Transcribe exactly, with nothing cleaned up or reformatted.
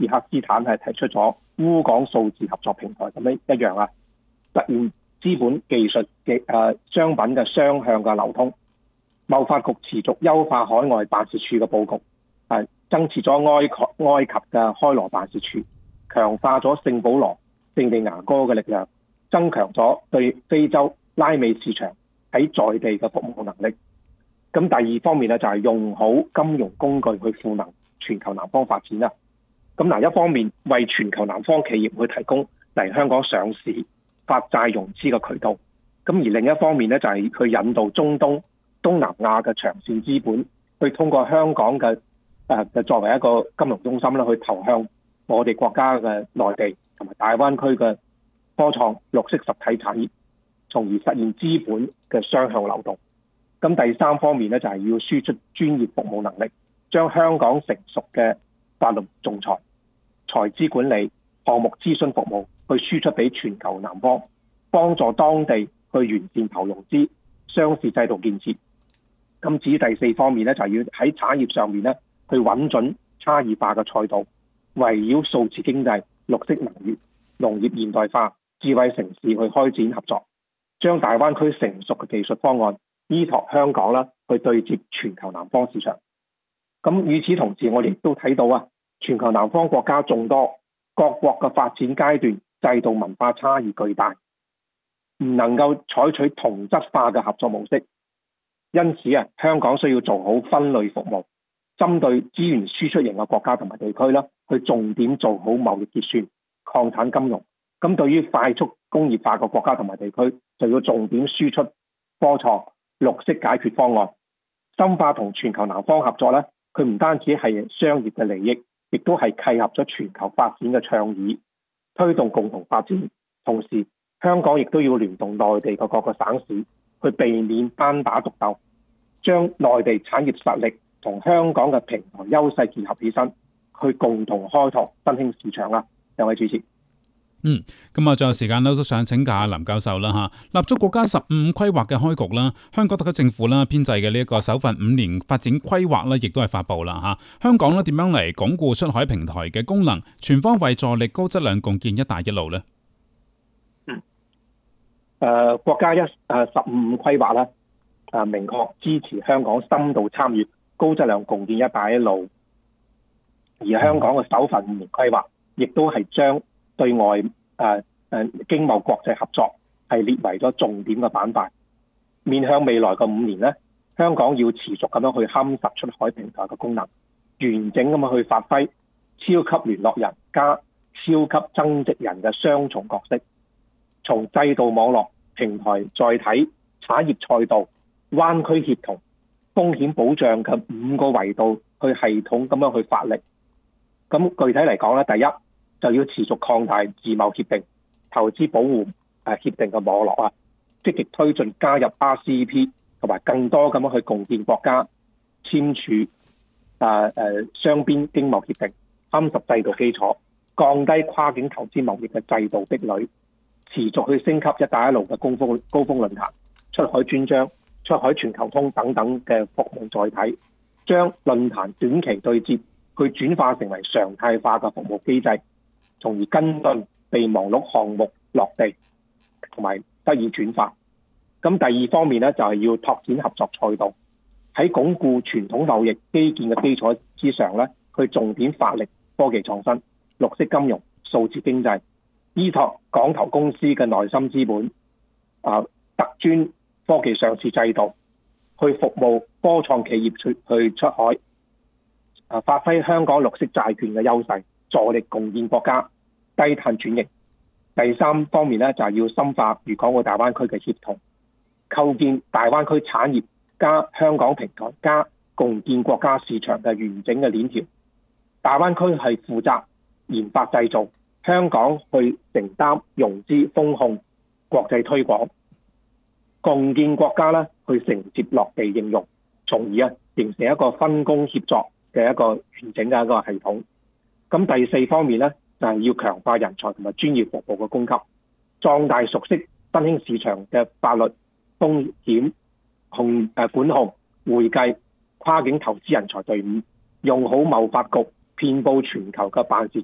茲克斯坦係提出咗烏港數字合作平台咁樣一樣啊，實現資本、技術嘅誒商品嘅雙向嘅流通。貿發局持續優化海外辦事處嘅佈局，係增設咗埃及埃及嘅開羅辦事處，強化咗聖保羅、聖地牙哥嘅力量，增強咗對非洲拉美市場喺在，在地嘅服務能力。咁第二方面咧就係用好金融工具去賦能全球南方發展啦。咁嗱，一方面為全球南方企業去提供嚟香港上市發債融資嘅渠道，咁而另一方面咧就係去引導中東、東南亞嘅長線資本去通過香港嘅誒嘅作為一個金融中心啦，去投向我哋國家嘅內地同埋大灣區嘅科創綠色實體產業，從而實現資本嘅雙向流動。咁第三方面咧就係要輸出專業服務能力，將香港成熟嘅法律仲裁、財資管理、項目諮詢服務去輸出俾全球南方，幫助當地去完善投融資、上市制度建設。咁至於第四方面咧，就係要喺產業上面咧去揾準差異化嘅賽道，圍繞數字經濟、綠色能源、農業現代化、智慧城市去開展合作，將大灣區成熟嘅技術方案依託香港啦，去對接全球南方市場。咁與此同時，我哋亦都睇到啊，全球南方國家眾多，各國嘅發展階段、制度文化差異巨大，唔能夠採取同質化嘅合作模式。因此啊，香港需要做好分類服務，針對資源輸出型嘅國家同埋地區啦，去重點做好貿易結算、礦產金融。咁對於快速工業化嘅國家同埋地區，就要重點輸出科創、綠色解決方案，深化同全球南方合作咧。佢唔單止係商業嘅利益，亦都係契合咗全球發展嘅倡議，推動共同發展。同時，香港亦都要聯動內地嘅各個省市，去避免單打獨鬥，將內地產業實力同香港嘅平台優勢結合起身，去共同開拓新興市場啦。兩位主持。 嗯，咁啊，最後時間都想請教下林教授啦嚇。立足國家十五規劃嘅開局啦，香港特區政府啦編製嘅呢一個首份五年發展規劃咧，亦都係發布啦嚇。香港咧點樣嚟鞏固出海平台嘅功能，全方位助力高質量共建一帶一路呢？ 嗯，誒、呃、國家一誒十五規劃咧誒明確支持香港深度參與高質量共建一帶一路，而香港嘅首份五年規劃亦都係將對外誒誒、呃、經貿國際合作係列為咗重點嘅板塊，面向未來嘅五年咧，香港要持續咁樣去夯實出海平台嘅功能，完整咁樣去發揮超級聯絡人加超級增值人嘅雙重角色，從制度網絡、平台載體、產業賽道、灣區協同、風險保障嘅五個維度去系統咁樣去發力。咁具體嚟講咧，第一，就要持續擴大自貿協定、投資保護誒協定嘅網絡啊，積極推進加入 R C E P 同埋更多咁樣去共建國家簽署誒誒雙邊經貿協定，夯實制度基礎，降低跨境投資貿易嘅制度壁壘，持續去升級一帶一路嘅高峰高峰論壇、出海專章、出海全球通等等嘅服務載體，將論壇短期對接去轉化成為常態化嘅服務機制，從而跟進備忘錄項目落地同埋得以轉化。咁第二方面咧，就係要拓展合作賽道，喺鞏固傳統貿易基建嘅基礎之上咧，去重點發力科技創新、綠色金融、數字經濟，依託港投公司嘅內心資本啊，特專科技上市制度，去服務科創企業出去出海啊，發揮香港綠色債券嘅優勢，助力共建國家低碳轉型。第三方面咧，就係要深化粵港澳大灣區嘅協同，構建大灣區產業加香港平台加共建國家市場嘅完整嘅鏈條。大灣區係負責研發製造，香港去承擔融資風控、國際推廣，共建國家咧去承接落地應用，從而啊形成一個分工協作嘅一個完整嘅一個系統。咁第四方面咧，就係要強化人才同埋專業服務嘅供給，壯大熟悉新興市場嘅法律、風險控誒管控、會計、跨境投資人才隊伍，用好貿發局遍佈全球嘅辦事